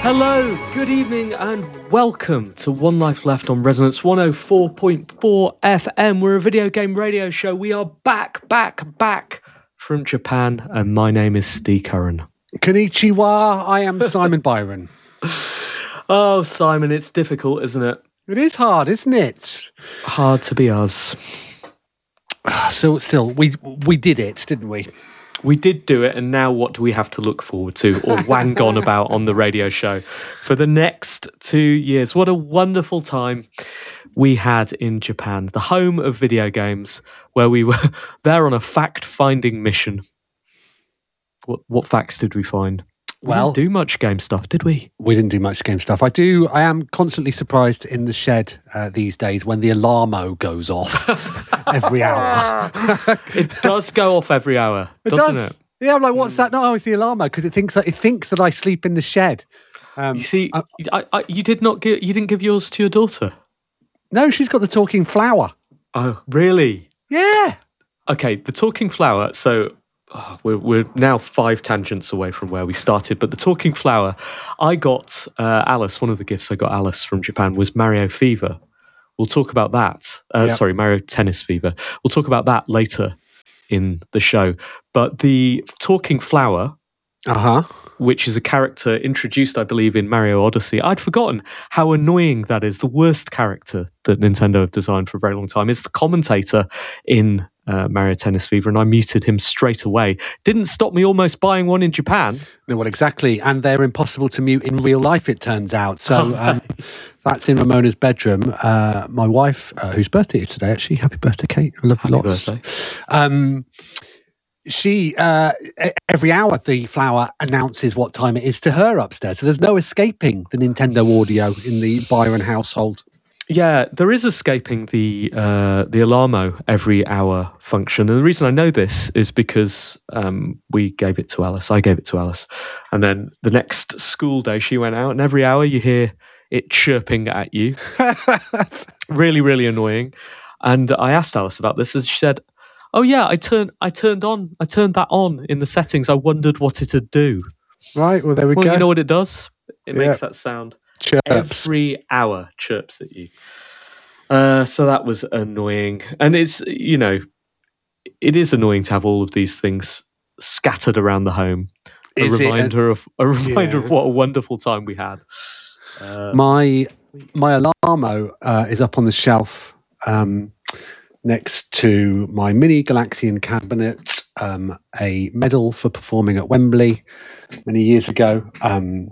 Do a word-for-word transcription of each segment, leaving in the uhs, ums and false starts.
Hello, good evening, and welcome to One Life Left on Resonance one oh four point four F M. We're a video game radio show. We are back, back, back from Japan, and my name is Steve Curran. Konnichiwa, I am Simon Byron. Oh, Simon, it's difficult, isn't it? It is hard, isn't it? Hard to be us. So, still, we we did it, didn't we? We did do it, and now what do we have to look forward to or wang on about on the radio show for the next two years? What a wonderful time we had in Japan, the home of video games, where we were there on a fact-finding mission. What what facts did we find? We Well, didn't do much game stuff, did we? We didn't do much game stuff. I do. I am constantly surprised in the shed uh, these days when the alarmo goes off every hour. It does go off every hour, It doesn't does. it? Yeah, I'm like, what's that? No, it's the alarmo because it thinks that it thinks that I sleep in the shed. Um, You see, I- I, I, you did not give you didn't give yours to your daughter. no, she's got the talking flower. Oh, really? Yeah. Okay, the talking flower. So oh, we're we're now five tangents away from where we started. But the talking flower, I got uh, Alice. One of the gifts I got Alice from Japan was Mario Fever. We'll talk about that. Uh, Yep. Sorry, Mario Tennis Fever. We'll talk about that later in the show. But the talking flower, Uh huh. which is a character introduced, I believe, in Mario Odyssey. I'd forgotten how annoying that is. The worst character that Nintendo have designed for a very long time is the commentator in uh, Mario Tennis Fever, and I muted him straight away. Didn't stop me almost buying one in Japan. No, well, exactly. And they're impossible to mute in real life, it turns out. So um, that's in Ramona's bedroom. Uh, my wife, uh, whose birthday is today, actually. Happy birthday, Kate. I love you Happy lots. birthday. Um, she, uh, e- every hour, the flower announces what time it is to her upstairs. So there's no escaping the Nintendo audio in the Byron household. Yeah, there is escaping the uh, the alarmo every hour function, and the reason I know this is because um, we gave it to Alice. I gave it to Alice, and then the next school day she went out, and every hour you hear it chirping at you. Really, really annoying. And I asked Alice about this, and she said, "Oh yeah, I turned I turned on I turned that on in the settings. I wondered what it'd do." Right, well, there we Well, go. you know what it does? It Yeah. makes that sound. Chirps. Every hour chirps at you. Uh, so that was annoying. And it's, you know, it is annoying to have all of these things scattered around the home. A Is it a- reminder of a reminder Yeah. of what a wonderful time we had. Uh, My my alarmo uh, is up on the shelf um, next to my mini Galaxian cabinet, um, a medal for performing at Wembley many years ago, um,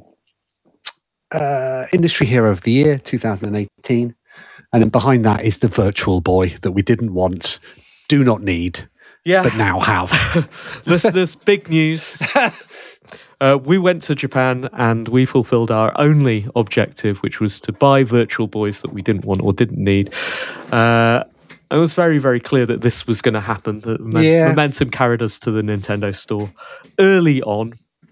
uh, Industry Hero of the Year two thousand eighteen, and then behind that is the Virtual Boy that we didn't want, do not need, yeah. but now have. Listeners, big news. Uh, we went to Japan and we fulfilled our only objective, which was to buy Virtual Boys that we didn't want or didn't need. Uh, it was very, very clear that this was going to happen. The momen- Yeah. momentum carried us to the Nintendo store early on.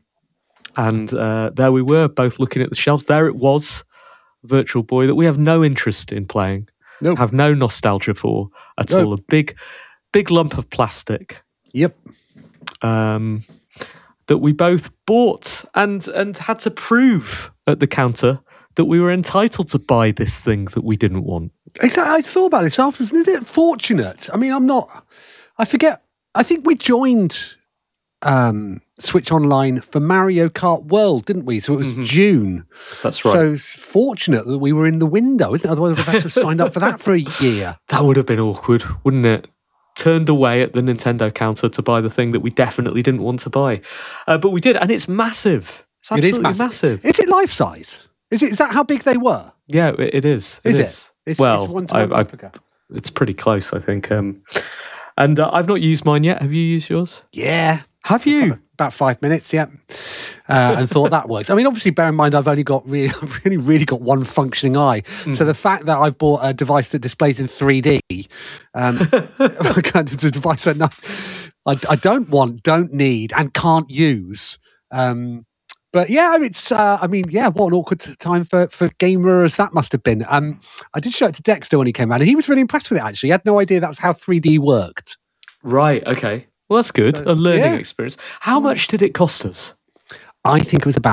And uh, there we were, both looking at the shelves. There it was, Virtual Boy, that we have no interest in playing, Nope. have no nostalgia for at Nope. all. A big, big lump of plastic. Yep. Um, that we both bought and and had to prove at the counter that we were entitled to buy this thing that we didn't want. Exactly. I thought about this afterwards. Isn't it fortunate? I mean, I'm not. I forget. I think we joined um, Switch Online for Mario Kart World, didn't we? So it was Mhm. June. That's right. So it's fortunate that we were in the window, isn't it? Otherwise, we'd have had to have signed up for that for a year. That would have been awkward, wouldn't it? Turned away at the Nintendo counter to buy the thing that we definitely didn't want to buy. Uh, but we did, and it's massive. It's It is absolutely massive. massive. Is it life size? Is it? Is that how big they were? Yeah, it, it is. Is it? It's, well, it's one to I- one I- replica. it's pretty close, I think. Um, and uh, I've not used mine yet. Have you used yours? Yeah. Have you? About five minutes, yeah. Uh, and thought that works. I mean, obviously, bear in mind, I've only got really, really, really got one functioning eye. So the fact that I've bought a device that displays in three D, um, kind of a device I, know, I, I don't want, don't need, and can't use. Um, but yeah, it's. Uh, I mean, yeah, what an awkward time for for gamers that must have been. Um, I did show it to Dexter when he came out, and he was really impressed with it. Actually, he had no idea that was how three D worked. Right, okay. Well, that's good. So, a learning yeah. experience. How much did it cost us? I think it was about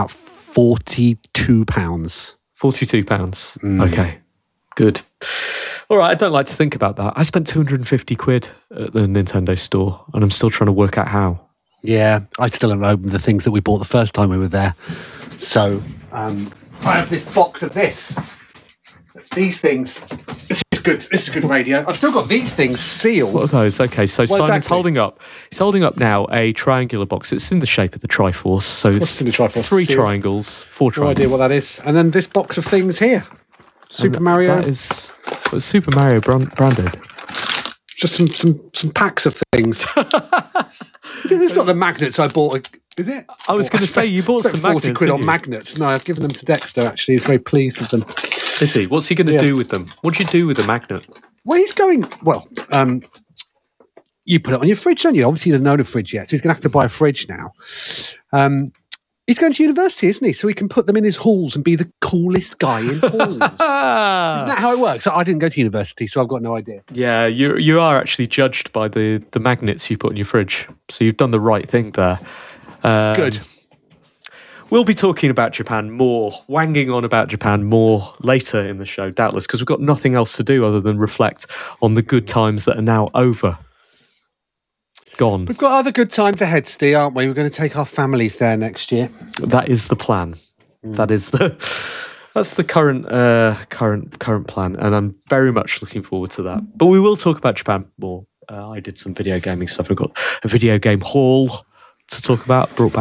forty-two pounds. forty-two pounds. Mm. Okay, good. All right, I don't like to think about that. I spent two hundred fifty quid at the Nintendo store, and I'm still trying to work out how. Yeah, I still haven't opened the things that we bought the first time we were there. So um, I have this box of this. These things. This is good. This is good radio. I've still got these things sealed. What are those? Okay, so What Simon's exactly? holding up. He's holding up now a triangular box. It's in the shape of the Triforce. So it's What's in the Triforce? three Sealed? triangles, four No triangles. idea what that is. And then this box of things here. Super And Mario. That is what's Super Mario brand- branded. Just some some some packs of things. Is it, this is not the magnets I bought. Is it? I was going to say you bought spent some forty magnets, quid didn't on you? magnets. No, I've given them to Dexter. Actually, he's very pleased with them. Is he? What's he going to Yeah. do with them? What do you do with the magnet? Well, he's going. Well, um, you put it on your fridge, don't you? Obviously, he doesn't own a fridge yet, so he's going to have to buy a fridge now. Um, he's going to university, isn't he? So he can put them in his halls and be the coolest guy in halls. Isn't that how it works? I didn't go to university, so I've got no idea. Yeah, you you are actually judged by the, the magnets you put in your fridge. So you've done the right thing there. Um, Good. We'll be talking about Japan more, wanging on about Japan more later in the show, doubtless, because we've got nothing else to do other than reflect on the good times that are now over. Gone. We've got other good times ahead, Steve, aren't we? We're going to take our families there next year. That is the plan. Mm. That is the that's the current uh, current current plan, and I'm very much looking forward to that. But we will talk about Japan more. Uh, I did some video gaming stuff. I've got a video game haul to talk about. Brought back.